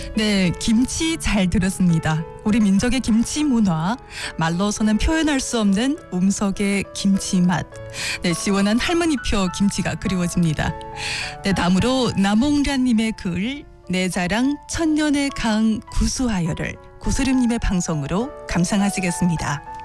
네, 김치 잘 들었습니다. 우리 민족의 김치 문화, 말로서는 표현할 수 없는 음석의 김치 맛. 네, 시원한 할머니표 김치가 그리워집니다. 네, 다음으로 남홍란님의 글, 내 자랑 천년의 강 구수하여를 고스름님의 방송으로 감상하시겠습니다.